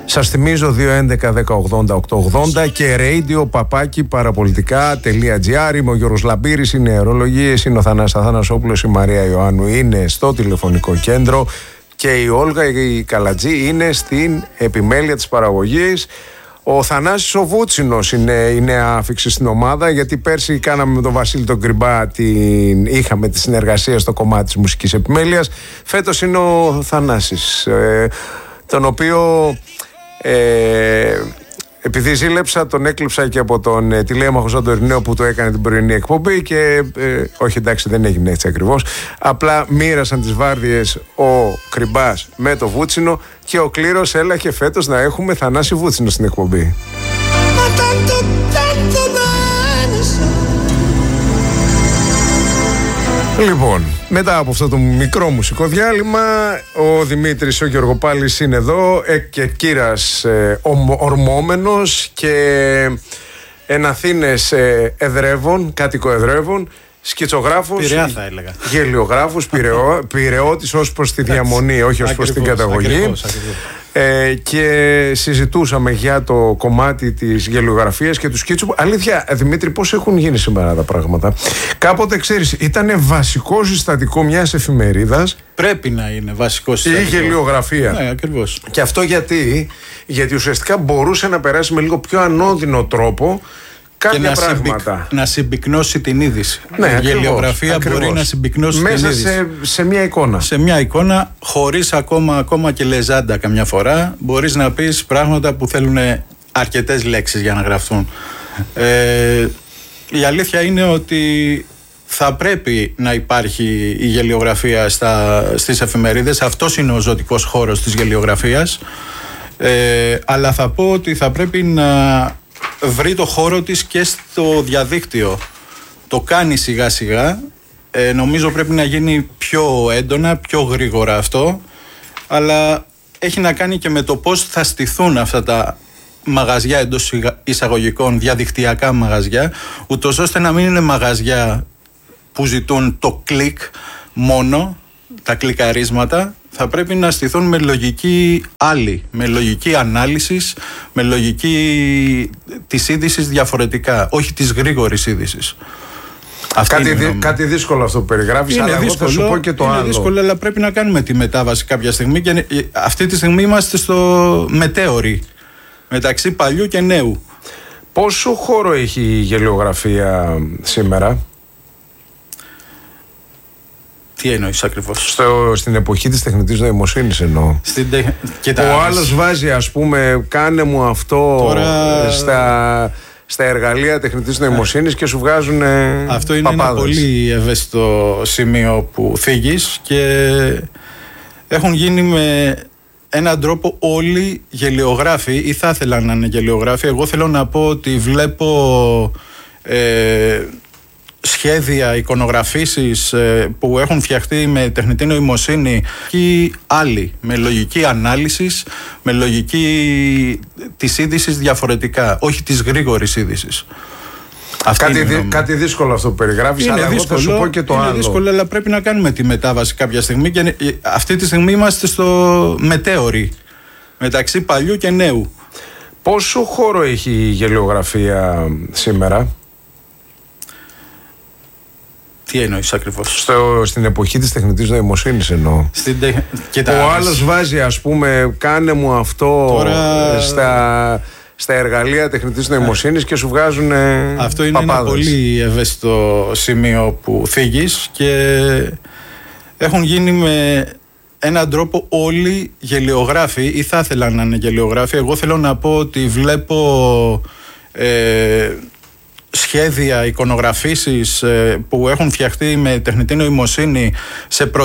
Σας θυμίζω 211-1080-880 και radio-parapolitica.gr. Είμαι ο Γιώργος Λαμπύρης, είναι αερολογίες, είναι ο Θανάσης Αθανασόπουλος, η Μαρία Ιωάννου είναι στο τηλεφωνικό κέντρο και η Όλγα η Καλατζή είναι στην επιμέλεια της παραγωγής. Ο Θανάσης ο Βούτσινος είναι η νέα άφιξη στην ομάδα, γιατί πέρσι κάναμε με τον Βασίλη τον Κρυμπά είχαμε τη συνεργασία στο κομμάτι της μουσικής επιμέλειας. Φέτος είναι ο Θανάσης, τον οποίο επειδή ζήλεψα, τον έκλειψα και από τον τηλέμαχο Ζάντο Ειρηναίο που το έκανε την πρωινή εκπομπή και όχι, εντάξει, δεν έγινε έτσι ακριβώς, απλά μοίρασαν τις βάρδιες ο Κρυμπάς με το Βούτσινο και ο Κλήρος έλαχε φέτος να έχουμε Θανάση Βούτσινο στην εκπομπή. Λοιπόν, μετά από αυτό το μικρό μουσικό διάλειμμα, ο Δημήτρης ο Γεωργοπάλης είναι εδώ και κύρας ορμόμενος και εναθήνες εδρεύων, κάτοικο εδρεύων, σκητσογράφος, Πειραιά θα έλεγα, γελιογράφος, πειραιώτης ως προς τη διαμονή, όχι ως προς την καταγωγή. Ακριβώς. Και συζητούσαμε για το κομμάτι της γελιογραφίας και του σκίτσου. Αλήθεια, Δημήτρη, πώς έχουν γίνει σήμερα τα πράγματα? Κάποτε, ξέρεις, ήταν βασικό συστατικό μιας εφημερίδας. Πρέπει να είναι βασικό συστατικό. Η γελιογραφία. Ναι, ακριβώς. Και αυτό γιατί ουσιαστικά μπορούσε να περάσει με λίγο πιο ανώδυνο τρόπο κάποια πράγματα. Να συμπυκνώσει την είδηση. Ναι, η γελιογραφία μπορεί να συμπυκνώσει μέσα την είδηση. σε μια εικόνα. Σε μια εικόνα, χωρίς ακόμα και λεζάντα καμιά φορά, μπορείς να πεις πράγματα που θέλουν αρκετές λέξεις για να γραφτούν. Η αλήθεια είναι ότι θα πρέπει να υπάρχει η γελιογραφία στις εφημερίδες. Αυτός είναι ο ζωτικός χώρος της γελιογραφίας. Αλλά θα πω ότι θα πρέπει να βρει το χώρο της και στο διαδίκτυο. Το κάνει σιγά σιγά. Νομίζω πρέπει να γίνει πιο έντονα, πιο γρήγορα αυτό. Αλλά έχει να κάνει και με το πώς θα στηθούν αυτά τα μαγαζιά εντός εισαγωγικών, διαδικτυακά μαγαζιά, ούτως ώστε να μην είναι μαγαζιά που ζητούν το κλικ μόνο, τα κλικαρίσματα. Θα πρέπει να στηθούν με λογική άλλη, με λογική ανάλυσης, με λογική της είδησης διαφορετικά, όχι της γρήγορης είδησης. Κάτι δύσκολο αυτό που περιγράφεις, αλλά εγώ θα σου πω και το άλλο. Είναι δύσκολο, αλλά πρέπει να κάνουμε τη μετάβαση κάποια στιγμή και αυτή τη στιγμή είμαστε στο μετέωρι, μεταξύ παλιού και νέου. Πόσο χώρο έχει η γελιογραφία σήμερα? Τι εννοείς ακριβώς? Στην εποχή της τεχνητής νοημοσύνης εννοώ. Ο άλλος βάζει, ας πούμε, κάνε μου αυτό τώρα στα εργαλεία τεχνητής νοημοσύνης και σου βγάζουν αυτό είναι παπάδες. Ένα πολύ ευαίσθητο σημείο που θίγεις και έχουν γίνει με έναν τρόπο όλοι γελιογράφοι ή θα ήθελαν να είναι γελιογράφοι. Εγώ θέλω να πω ότι βλέπω σχέδια, εικονογραφήσεις που έχουν φτιαχτεί με τεχνητή νοημοσύνη και άλλοι, με λογική ανάλυσης, με λογική της είδησης διαφορετικά, όχι της γρήγορης είδησης. Κάτι δύσκολο αυτό που περιγράφεις, αλλά εγώ θα σου πω και το άλλο. Είναι δύσκολο, αλλά πρέπει να κάνουμε τη μετάβαση κάποια στιγμή και αυτή τη στιγμή είμαστε στο μετέωρι, μεταξύ παλιού και νέου. Πόσο χώρο έχει η γελιογραφία σήμερα? Τι εννοείς ακριβώς? Στην εποχή της τεχνητής νοημοσύνης εννοώ. Ο άλλος βάζει, ας πούμε, κάνε μου αυτό τώρα στα εργαλεία τεχνητής νοημοσύνης και σου βγάζουν αυτό είναι παπάδες. Ένα πολύ ευαίσθητο σημείο που θίγεις και έχουν γίνει με έναν τρόπο όλοι γελιογράφοι ή θα ήθελαν να είναι γελιογράφοι. Εγώ θέλω να πω ότι βλέπω σχέδια, εικονογραφήσεις που έχουν φτιαχτεί με τεχνητή νοημοσύνη σε